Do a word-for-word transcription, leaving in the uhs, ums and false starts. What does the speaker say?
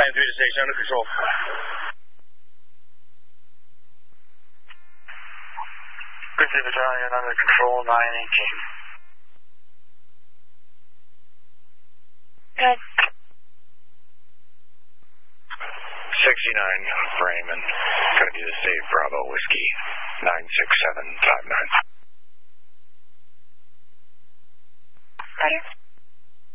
nine three to station under control. Grizzly Battalion under control, nine eighteen. Good. sixty-nine, Raymond. Gonna do the save Bravo Whiskey, nine six seven five nine.